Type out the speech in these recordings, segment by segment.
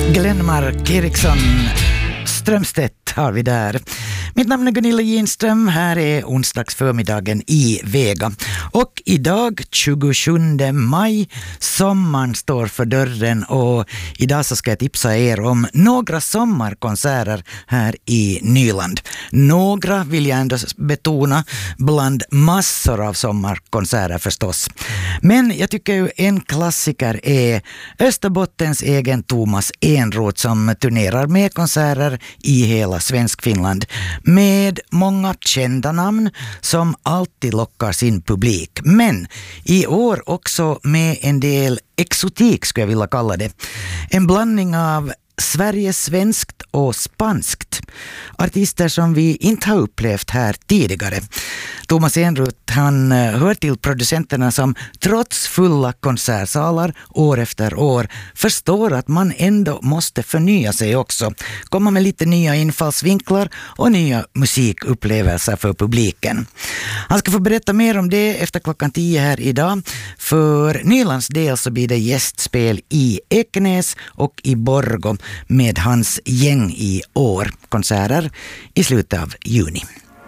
Glenmark Eriksson Strömstedt har vi där. Mitt namn är Gunilla Ginström. Här är onsdags förmiddagen i Vega. Och idag 27 maj, sommaren står för dörren och idag så ska jag tipsa er om några sommarkonserter här i Nyland. Några vill jag ändå betona bland massor av sommarkonserter förstås. Men jag tycker ju en klassiker är Österbottens egen Thomas Enroth som turnerar med konserter i hela Svenskfinland med många kända namn som alltid lockar sin publik. Men i år också med en del exotik skulle jag vilja kalla det. En blandning av Sveriges svenskt och spanskt. Artister som vi inte har upplevt här tidigare. Thomas Enroth, han hör till producenterna som trots fulla konsertsalar år efter år förstår att man ändå måste förnya sig också. Komma med lite nya infallsvinklar och nya musikupplevelser för publiken. Han ska få berätta mer om det efter klockan 10 här idag. För Nylands del så blir det gästspel i Ekenäs och i Borgå med hans gäng i år. Konserter i slutet av juni.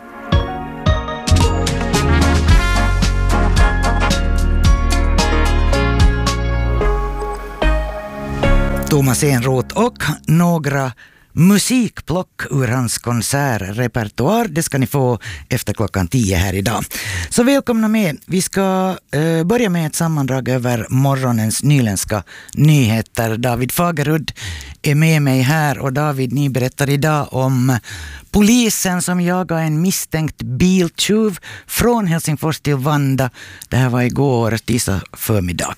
Thomas Enroth och några musikplock ur hans konsertrepertoar. Det ska ni få efter klockan 10 här idag. Så välkomna med. Vi ska börja med ett sammandrag över morgonens nyländska nyheter. David Fagerud är med mig här och David, ni berättar idag om polisen som jagar en misstänkt biltjuv från Helsingfors till Vanda. Det här var igår tisdag förmiddag.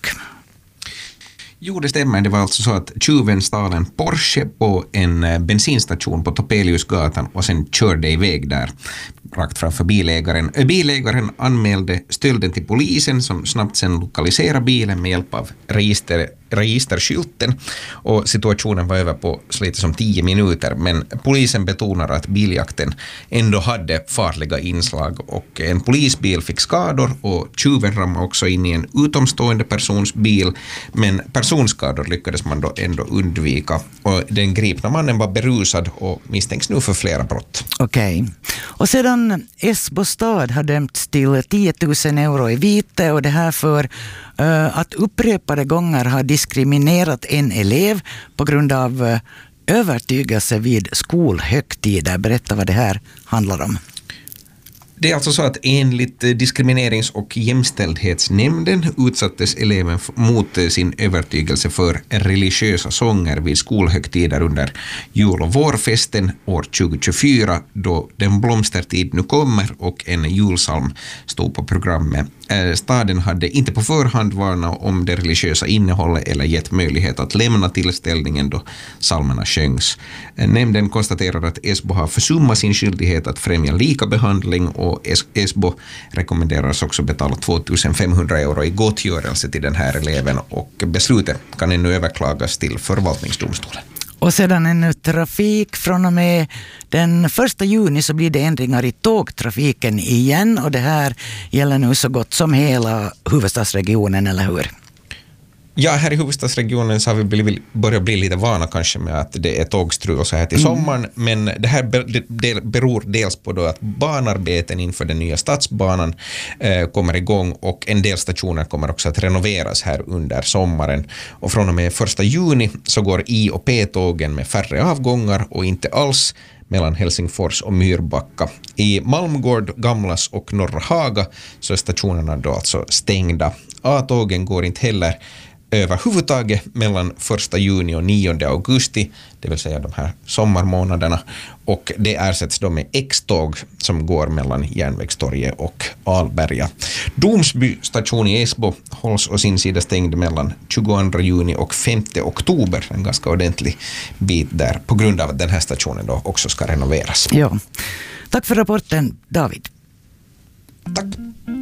Jo, det stämmer. Det var alltså så att tjuven stal en Porsche på en bensinstation på Topeliusgatan och sen körde iväg där rakt framför bilägaren. Bilägaren anmälde stölden till polisen som snabbt sen lokaliserade bilen med hjälp av registerskylten och situationen var över på så lite som 10 minuter, men polisen betonar att biljakten ändå hade farliga inslag och en polisbil fick skador och tjuven ramade också in i en utomstående persons bil, men personskador lyckades man då ändå undvika och den gripna mannen var berusad och misstänks nu för flera brott. Okej. Och sedan Esbo stad har dömts till 10 000 euro i vite och det här för att upprepade gånger har diskriminerat en elev på grund av övertygelse vid skolhögtider. Berätta vad det här handlar om. Det är alltså så att enligt diskriminerings- och jämställdhetsnämnden utsattes eleven mot sin övertygelse för religiösa sånger vid skolhögtider under jul- och vårfesten år 2024 då den blomstertid nu kommer och en julsalm stod på programmet. Staden hade inte på förhand varnat om det religiösa innehållet eller gett möjlighet att lämna tillställningen då salmerna sjöngs. Nämnden konstaterar att Esbo har försummat sin skyldighet att främja lika behandling och Esbo rekommenderas också betala 2500 euro i gottgörelse till den här eleven och beslutet kan ännu överklagas till förvaltningsdomstolen. Och sedan ännu trafik från och med den 1 juni så blir det ändringar i tågtrafiken igen och det här gäller nu så gott som hela huvudstadsregionen, eller hur? Ja, här i huvudstadsregionen så har vi börjat bli lite vana kanske med att det är tågstrul och så här till sommaren, men det här beror dels på då att banarbeten inför den nya stadsbanan kommer igång och en del stationer kommer också att renoveras här under sommaren och från och med 1 juni så går I- och P-tågen med färre avgångar och inte alls mellan Helsingfors och Myrbacka. I Malmgård, Gamlas och Norra Haga så är stationerna då alltså stängda. A-tågen går inte heller överhuvudtaget mellan 1 juni och 9 augusti, det vill säga de här sommarmånaderna, och det ersätts då med X-tåg som går mellan Järnvägstorget och Alberga. Domsby station i Esbo hålls å sin sida stängd mellan 22 juni och 5 oktober, en ganska ordentlig bit där, på grund av att den här stationen då också ska renoveras. Ja. Tack för rapporten, David. Tack.